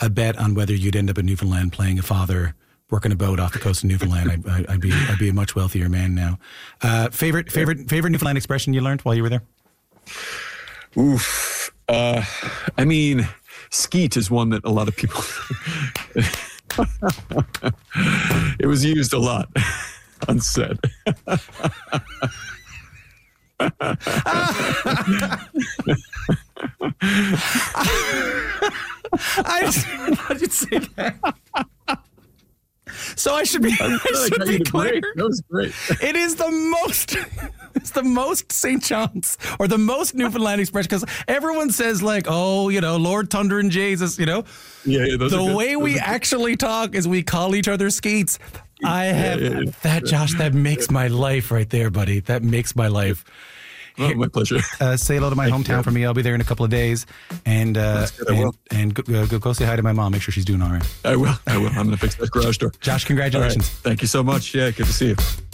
a bet on whether you'd end up in Newfoundland playing a father working a boat off the coast of Newfoundland, I'd be a much wealthier man now. Favorite Newfoundland expression you learned while you were there? Oof. I mean, skeet is one that a lot of people. It was used a lot on set. I did say that. So I should be clear. That was great. It is the most St. John's or the most Newfoundland expression, because everyone says like, oh, Lord Thunder and Jesus, Yeah, the way we actually talk is we call each other skeets. Josh, that makes my life right there, buddy. That makes my life. Well, my pleasure. Say hello to my hometown for me. I'll be there in a couple of days, and go say hi to my mom. Make sure she's doing all right. I will. I'm going to fix that garage door. Josh, congratulations. Right. Thank you so much. Yeah, good to see you.